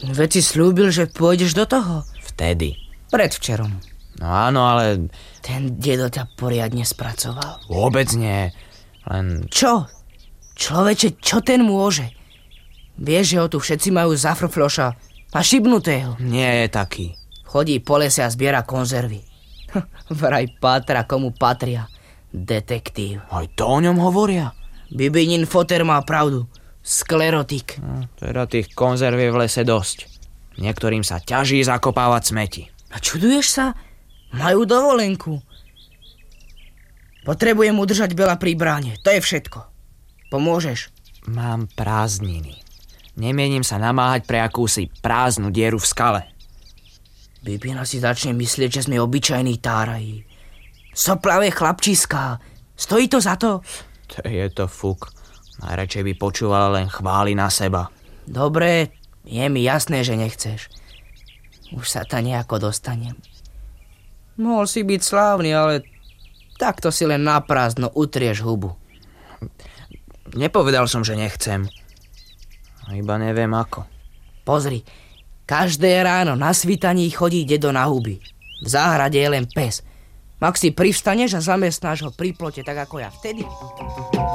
Veď si slúbil, že pôjdeš do toho. Vtedy. Predvčerom. No áno, ale... Ten dedo ťa poriadne spracoval. Vôbec nie. Len... Čo? Človeče, čo ten môže? Vieš, že ho tu všetci majú za frfloša a šibnutého. Nie je taký. Chodí po lese a zbiera konzervy. Vraj pátra, komu patria. Detektív. Aj to o ňom hovoria? Bibinin foter má pravdu. Sklerotik. Teda tých konzerv je v lese dosť. Niektorým sa ťaží zakopávať smeti. A čuduješ sa? Majú dovolenku. Potrebujem udržať Bela pri bráne. To je všetko. Pomôžeš? Mám prázdniny. Nemienim sa namáhať pre akúsi prázdnu dieru v skale. Bibina si začne myslieť, že sme obyčajní táraji. Soplavé chlapčiská. Stojí to za to? Je to fuk. Najradšej by počúvala len chvály na seba. Dobre, je mi jasné, že nechceš. Už sa ta nejako dostanem. Mohol si byť slávny, ale takto si len naprázdno utrieš hubu. Nepovedal som, že nechcem. Iba neviem ako. Pozri, každé ráno na svítaní chodí dedo na huby. V záhrade je len pes. Ak si privstaneš a zamestnáš ho pri plote, tak ako ja vtedy...